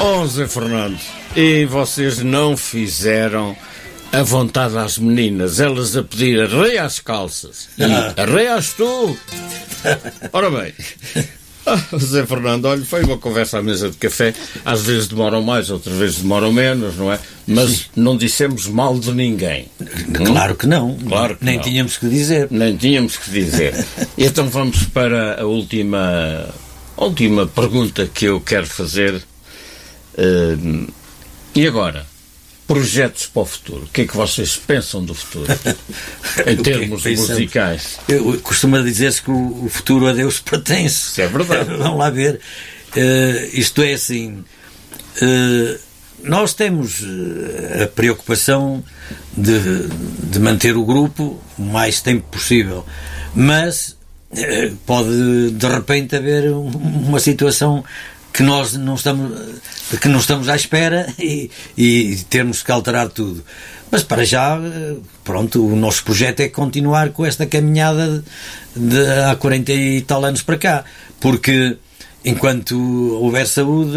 Oh, Zé Fernando, e vocês não fizeram a vontade às meninas, elas a pedir arreia às calças e arreias tu. Ora bem, Zé Fernando, olha, foi uma conversa à mesa de café, às vezes demoram mais, outras vezes demoram menos, não é? Mas não dissemos mal de ninguém. Claro que não, claro que nem não. tínhamos que dizer. Nem tínhamos que dizer. Então vamos para a última pergunta que eu quero fazer. E agora? Projetos para o futuro. O que é que vocês pensam do futuro? Em termos musicais. Costuma dizer-se que o futuro a Deus pertence. Isso é verdade. Vamos lá ver. Isto é assim. Nós temos a preocupação de manter o grupo o mais tempo possível. Mas pode de repente haver uma situação que nós não estamos à espera e termos que alterar tudo. Mas para já, pronto, o nosso projeto é continuar com esta caminhada de há 40 e tal anos para cá, porque enquanto houver saúde